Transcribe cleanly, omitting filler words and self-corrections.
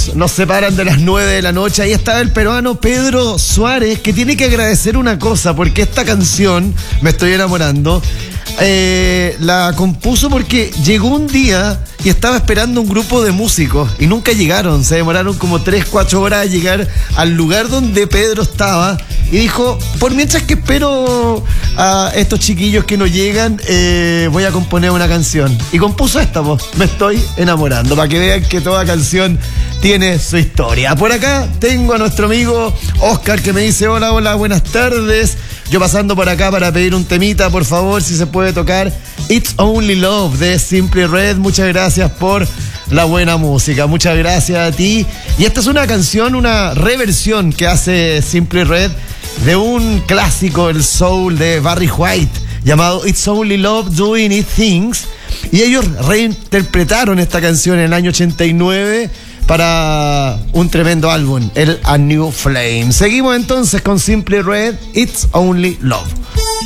minutos nos separan de las 9 de la noche. Ahí estaba el peruano Pedro Suárez, que tiene que agradecer una cosa, porque esta canción, Me Estoy Enamorando, la compuso porque llegó un día y estaba esperando un grupo de músicos y nunca llegaron. Se demoraron como 3-4 horas a llegar al lugar donde Pedro estaba y dijo, por mientras que espero a estos chiquillos que no llegan, voy a componer una canción. Y compuso esta, pues, Me Estoy Enamorando, para que vean que toda canción tiene su historia. Por acá tengo a nuestro amigo Oscar, que me dice, hola, buenas tardes. Yo pasando por acá para pedir un temita, por favor, si se puede tocar It's Only Love de Simply Red. Muchas gracias por la buena música, muchas gracias a ti. Y esta es una canción, una reversión que hace Simply Red de un clásico del soul de Barry White llamado It's Only Love Doing It Things. Y ellos reinterpretaron esta canción en el año 89 para un tremendo álbum, el A New Flame. Seguimos entonces con Simply Red, It's Only Love.